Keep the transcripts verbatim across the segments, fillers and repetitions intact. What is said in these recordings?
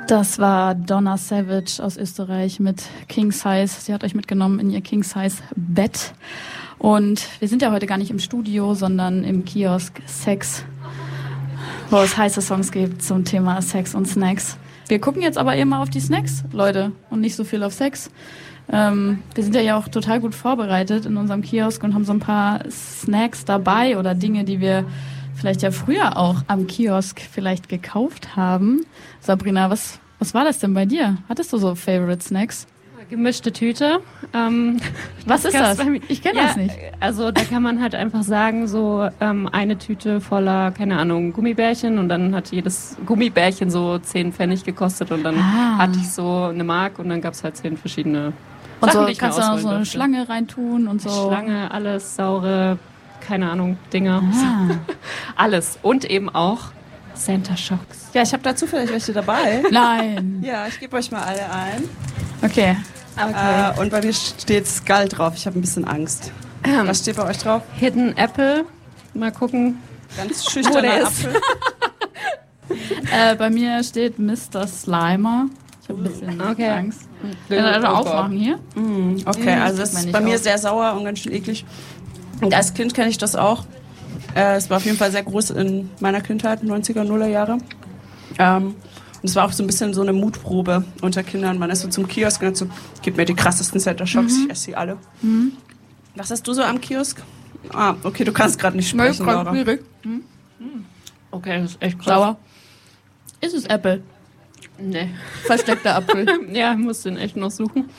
Das war Donna Savage aus Österreich mit King Size. Sie hat euch mitgenommen in ihr King Size Bett. Und wir sind ja heute gar nicht im Studio, sondern im Kiosk Sex, wo es heiße Songs gibt zum Thema Sex und Snacks. Wir gucken jetzt aber eher mal auf die Snacks, Leute, und nicht so viel auf Sex. Ähm, wir sind ja, ja auch total gut vorbereitet in unserem Kiosk und haben so ein paar Snacks dabei oder Dinge, die wir vielleicht ja früher auch am Kiosk vielleicht gekauft haben. Sabrina, was, was war das denn bei dir? Hattest du so Favorite Snacks? Gemischte Tüte. Ähm, was ist das? Ich kenne ja, das nicht. Also da kann man halt einfach sagen, so ähm, eine Tüte voller, keine Ahnung, Gummibärchen und dann hat jedes Gummibärchen so zehn Pfennig gekostet und dann ah. hatte ich so eine Mark und dann gab es halt zehn verschiedene und Sachen, so die ich kannst du noch so eine durfte. Schlange reintun und so. Schlange, alles, saure, keine Ahnung, Dinger. Ah. Alles. Und eben auch Center Shocks. Ja, ich habe da zufällig welche dabei. Nein. Ja, ich gebe euch mal alle ein. Okay. okay. Äh, und bei mir steht Skull drauf. Ich habe ein bisschen Angst. Ähm, Was steht bei euch drauf? Hidden Apple. Mal gucken. Ganz schüchterner Apfel. äh, bei mir steht Mister Slimer. Ich habe ein bisschen okay. Angst. Kann ich also aufmachen hier? Mm, okay, mm, also das es ist bei mir auf. sehr sauer und ganz schön eklig. Und als Kind kenne ich das auch. Äh, es war auf jeden Fall sehr groß in meiner Kindheit, neunziger, nuller Jahre. Ähm, und es war auch so ein bisschen so eine Mutprobe unter Kindern. Man ist so zum Kiosk und hat so, gib mir die krassesten Center Shocks, mhm. ich esse sie alle. Mhm. Was hast du so am Kiosk? Ah, okay, du kannst gerade nicht sprechen, Nö, Laura. Mhm. Okay, das ist echt krass. Sauer. Ist es Apple? Nee. Versteckter Apfel. Ja, ich muss den echt noch suchen.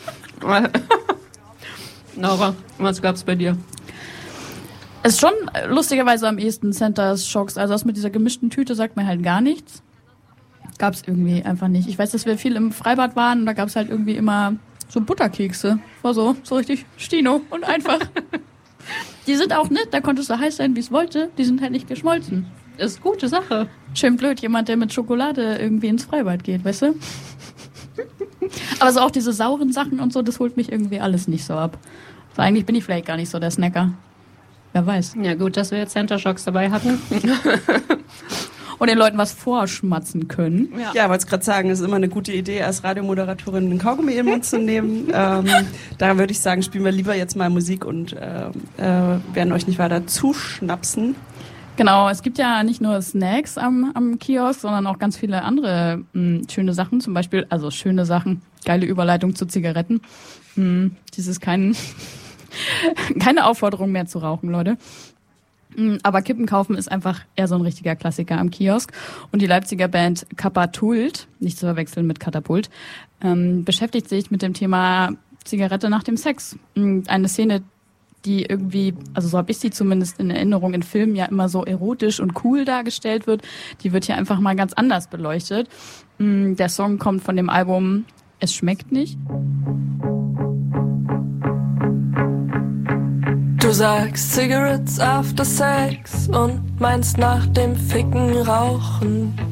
Laura, was gab's bei dir? Es ist schon lustigerweise am ehesten Center Shocks. Also das mit dieser gemischten Tüte sagt mir halt gar nichts. Gab's irgendwie einfach nicht. Ich weiß, dass wir viel im Freibad waren und da gab's halt irgendwie immer so Butterkekse. War so, so richtig Stino und einfach. Die sind auch nett, da konntest du heiß sein, wie es wollte. Die sind halt nicht geschmolzen. Das ist eine gute Sache. Schön blöd, jemand, der mit Schokolade irgendwie ins Freibad geht, weißt du? Aber so auch diese sauren Sachen und so, das holt mich irgendwie alles nicht so ab. Also eigentlich bin ich vielleicht gar nicht so der Snacker. Wer weiß. Ja gut, dass wir jetzt Center Shocks dabei hatten. Und den Leuten was vorschmatzen können. Ja, ja, wollte es gerade sagen, es ist immer eine gute Idee, als Radiomoderatorin einen Kaugummi in den Mund zu nehmen. ähm, da würde ich sagen, spielen wir lieber jetzt mal Musik und äh, äh, werden euch nicht weiter zuschnapsen. Genau, es gibt ja nicht nur Snacks am, am Kiosk, sondern auch ganz viele andere mh, schöne Sachen. Zum Beispiel, also schöne Sachen, geile Überleitung zu Zigaretten. Hm, dies ist kein... Keine Aufforderung mehr zu rauchen, Leute. Aber Kippen kaufen ist einfach eher so ein richtiger Klassiker am Kiosk. Und die Leipziger Band Katapult, nicht zu verwechseln mit Katapult, ähm, beschäftigt sich mit dem Thema Zigarette nach dem Sex. Eine Szene, die irgendwie, also so habe ich sie zumindest in Erinnerung, in Filmen ja immer so erotisch und cool dargestellt wird. Die wird hier einfach mal ganz anders beleuchtet. Der Song kommt von dem Album Es schmeckt nicht. Du sagst Cigarettes after Sex und meinst nach dem Ficken rauchen.